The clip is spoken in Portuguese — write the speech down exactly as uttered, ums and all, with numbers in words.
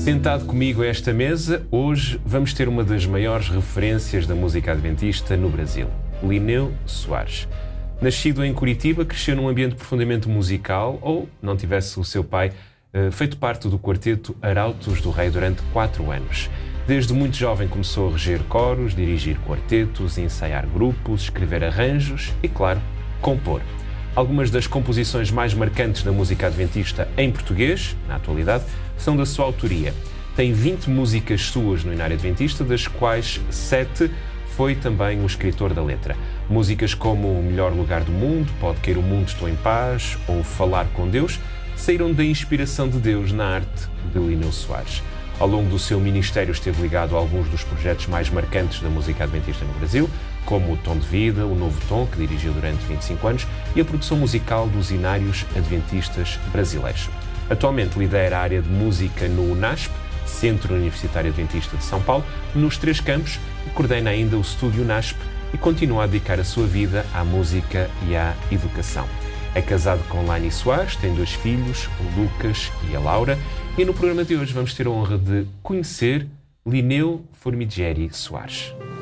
Sentado comigo a esta mesa, hoje vamos ter uma das maiores referências da música adventista no Brasil, Lineu Soares. Nascido em Curitiba, cresceu num ambiente profundamente musical, ou, não tivesse o seu pai, feito parte do quarteto Arautos do Rei durante quatro anos. Desde muito jovem começou a reger coros, dirigir quartetos, ensaiar grupos, escrever arranjos e, claro, compor. Algumas das composições mais marcantes da música adventista em português, na atualidade, são da sua autoria. Tem vinte músicas suas no Inário Adventista, das quais sete foi também o escritor da letra. Músicas como O Melhor Lugar do Mundo, Pode Cair o Mundo, Estou em Paz ou Falar com Deus saíram da inspiração de Deus na arte de Lineu Soares. Ao longo do seu ministério esteve ligado a alguns dos projetos mais marcantes da música adventista no Brasil, como o Tom de Vida, o Novo Tom, que dirigiu durante vinte e cinco anos, e a produção musical dos Inários Adventistas Brasileiros. Atualmente lidera a área de música no UNASP, Centro Universitário Adventista de São Paulo, nos Três Campos, e coordena ainda o Estúdio UNASP e continua a dedicar a sua vida à música e à educação. É casado com Laine Soares, tem dois filhos, o Lucas e a Laura, e no programa de hoje vamos ter a honra de conhecer Lineu Formigeri Soares.